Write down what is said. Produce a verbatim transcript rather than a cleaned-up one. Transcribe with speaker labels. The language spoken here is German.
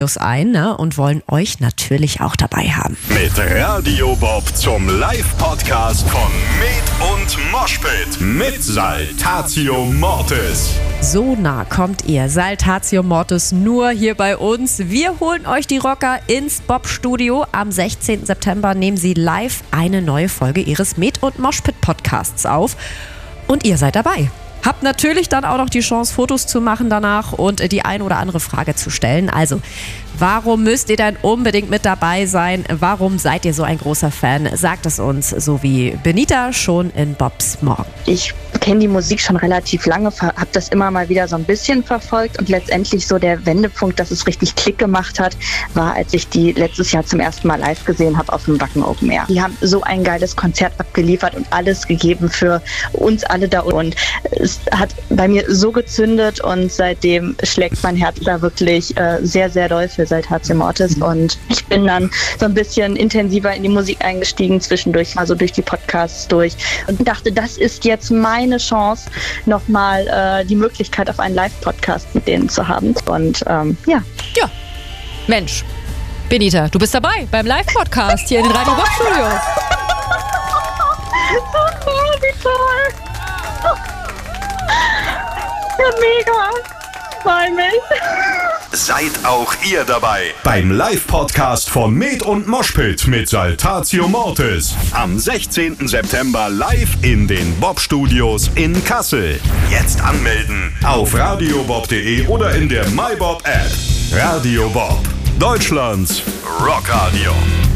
Speaker 1: ein, ne? Und wollen euch natürlich auch dabei haben.
Speaker 2: Mit Radio Bob zum Live-Podcast von Med und Moshpit mit Saltatio Mortis.
Speaker 1: So nah kommt ihr, Saltatio Mortis, nur hier bei uns. Wir holen euch die Rocker ins Bob-Studio. Am sechzehnten September nehmen sie live eine neue Folge ihres Med und Moshpit Podcasts auf. Und ihr seid dabei. Habt natürlich dann auch noch die Chance, Fotos zu machen danach und die ein oder andere Frage zu stellen. Also, warum müsst ihr denn unbedingt mit dabei sein? Warum seid ihr so ein großer Fan? Sagt es uns, so wie Benita schon in Bobs Morgen.
Speaker 3: Ich kenne die Musik schon relativ lange, habe das immer mal wieder so ein bisschen verfolgt und letztendlich so der Wendepunkt, dass es richtig Klick gemacht hat, war, als ich die letztes Jahr zum ersten Mal live gesehen habe auf dem Wacken Open Air. Die haben so ein geiles Konzert abgeliefert und alles gegeben für uns alle da und es hat bei mir so gezündet und seitdem schlägt mein Herz da wirklich äh, sehr, sehr doll für Saltatio Mortis und ich bin dann so ein bisschen intensiver in die Musik eingestiegen zwischendurch, also durch die Podcasts durch und dachte, das ist jetzt meine Chance, nochmal äh, die Möglichkeit auf einen Live-Podcast mit denen zu haben und ähm, ja.
Speaker 1: Ja, Mensch, Benita, du bist dabei beim Live-Podcast hier in den Radio Bob Studios.
Speaker 3: Oh, wie toll! Ja, mega! Freu mich!
Speaker 2: Seid auch ihr dabei beim Live-Podcast von Med und Moshpit mit Saltatio Mortis. Am sechzehnten September live in den Bob-Studios in Kassel. Jetzt anmelden auf radiobob punkt de oder in der MyBob-App. Radio Bob, Deutschlands Rockradio.